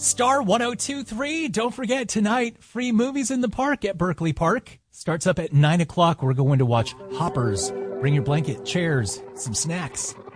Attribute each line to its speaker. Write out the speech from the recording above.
Speaker 1: Star 102.3. Don't forget, tonight, free movies in the park at Berkeley Park. Starts up at 9 o'clock. We're going to watch Hoppers. Bring your blanket, chairs, some snacks.